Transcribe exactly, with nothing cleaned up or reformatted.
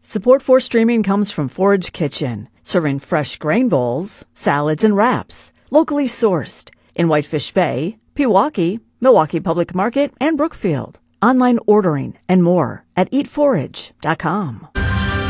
Support for streaming comes from Forage Kitchen, serving fresh grain bowls, salads, and wraps, locally sourced in Whitefish Bay, Pewaukee, Milwaukee Public Market, and Brookfield. Online ordering and more at eat forage dot com.